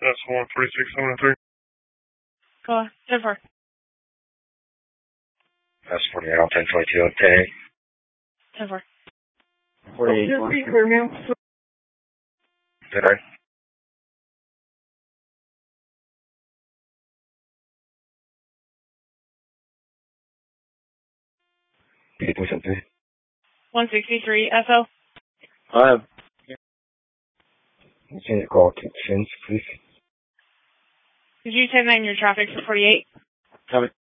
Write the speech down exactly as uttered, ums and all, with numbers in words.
That's one three six seven three. Go on, ten four. That's forty-eight, ten twenty-two, okay. ten four. forty-eight. Oh, just clear now. Did I? What's up there? one sixty-three F L. I have. Can you call Fins, please? Did you ten nine your traffic for forty-eight? Have it.